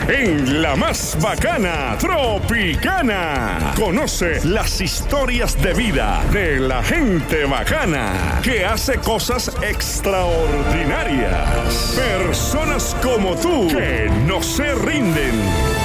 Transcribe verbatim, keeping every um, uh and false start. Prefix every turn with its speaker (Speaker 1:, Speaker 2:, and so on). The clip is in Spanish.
Speaker 1: en la más bacana Tropicana. Conoce las historias de vida de la gente bacana que hace cosas extraordinarias. Personas como tú que no se rinden.